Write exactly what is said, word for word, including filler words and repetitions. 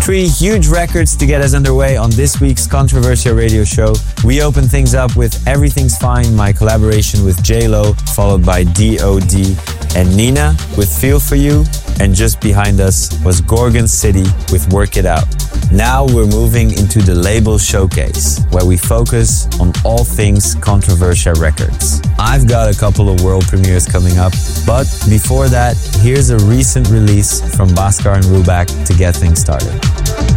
Three huge records to get us underway on this week's Controversia Radio Show. We open things up with Everything's Fine, my collaboration with J-Lo, followed by D O D and Nina with Feel For You, and just behind us was Gorgon City with Work It Out. Now we're moving into the label showcase, where we focus on all things Controversia Records. I've got a couple of world premieres coming up, but before that, here's a recent release from Bhaskar and Rubak to get things started.